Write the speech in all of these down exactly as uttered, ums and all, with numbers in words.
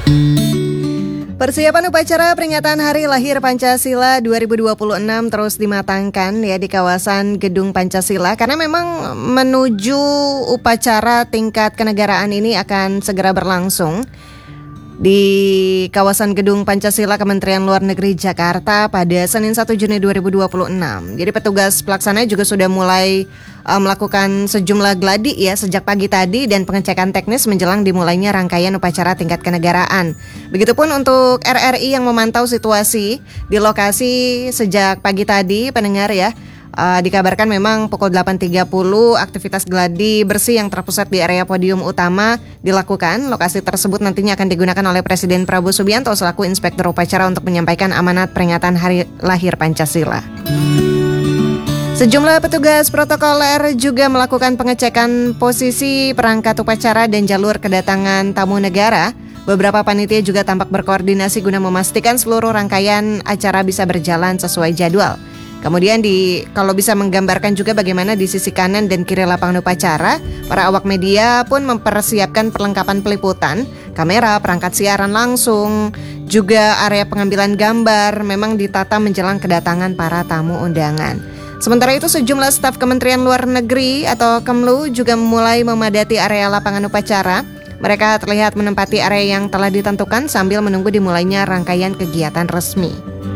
Persiapan upacara peringatan Hari Lahir Pancasila dua ribu dua puluh enam terus dimatangkan ya di kawasan Gedung Pancasila karena memang menuju upacara tingkat kenegaraan ini akan segera berlangsung di kawasan Gedung Pancasila Kementerian Luar Negeri Jakarta pada Senin satu Juni dua ribu dua puluh enam. Jadi petugas pelaksana juga sudah mulai uh, melakukan sejumlah gladi ya sejak pagi tadi dan pengecekan teknis menjelang dimulainya rangkaian upacara tingkat kenegaraan. Begitupun untuk R R I yang memantau situasi di lokasi sejak pagi tadi, pendengar ya. Uh, dikabarkan memang pukul delapan tiga puluh aktivitas gladi bersih yang terpusat di area podium utama dilakukan. Lokasi tersebut nantinya akan digunakan oleh Presiden Prabowo Subianto selaku inspektur upacara untuk menyampaikan amanat peringatan Hari Lahir Pancasila. Sejumlah petugas protokoler juga melakukan pengecekan posisi perangkat upacara dan jalur kedatangan tamu negara. Beberapa panitia juga tampak berkoordinasi guna memastikan seluruh rangkaian acara bisa berjalan sesuai jadwal. Kemudian di kalau bisa menggambarkan juga bagaimana di sisi kanan dan kiri lapangan upacara, para awak media pun mempersiapkan perlengkapan peliputan, kamera, perangkat siaran langsung, juga area pengambilan gambar memang ditata menjelang kedatangan para tamu undangan. Sementara itu sejumlah staf Kementerian Luar Negeri atau Kemlu juga mulai memadati area lapangan upacara. Mereka terlihat menempati area yang telah ditentukan sambil menunggu dimulainya rangkaian kegiatan resmi.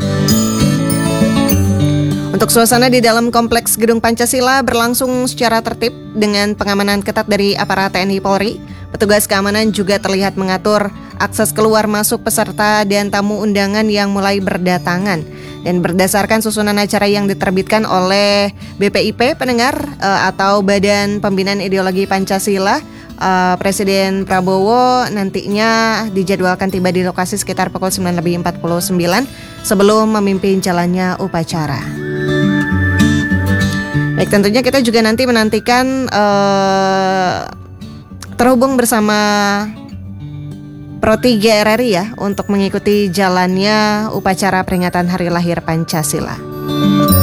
Untuk suasana di dalam kompleks Gedung Pancasila berlangsung secara tertib dengan pengamanan ketat dari aparat T N I Polri. Petugas keamanan juga terlihat mengatur akses keluar masuk peserta dan tamu undangan yang mulai berdatangan. Dan berdasarkan susunan acara yang diterbitkan oleh B P I P pendengar uh, atau Badan Pembinaan Ideologi Pancasila, uh, Presiden Prabowo nantinya dijadwalkan tiba di lokasi sekitar pukul sembilan lebih empat puluh sembilan sebelum memimpin jalannya upacara. Baik, tentunya kita juga nanti menantikan uh, terhubung bersama Pro tiga R R I ya untuk mengikuti jalannya upacara peringatan Hari Lahir Pancasila.